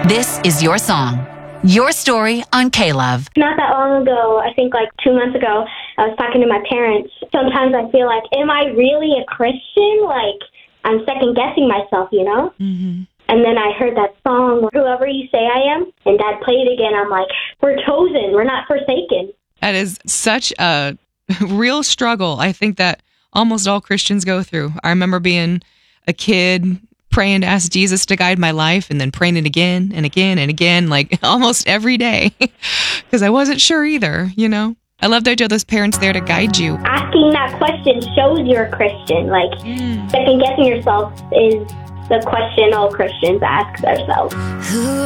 This is your song, your story on K-Love. Not that long ago, I think like 2 months ago, I was talking to my parents. Sometimes I feel like, am I really a Christian? Like, I'm second-guessing myself, you know? Mm-hmm. And then I heard that song, Whoever You Say I Am, and Dad played it again. I'm like, we're chosen. We're not forsaken. That is such a real struggle, I think, that almost all Christians go through. I remember being a kid praying to ask Jesus to guide my life and then praying it again and again and again, like almost every day, because I wasn't sure either, you know? I love that you have those parents there to guide you. Asking that question shows you're a Christian. Like, second-guessing yourself is the question all Christians ask ourselves.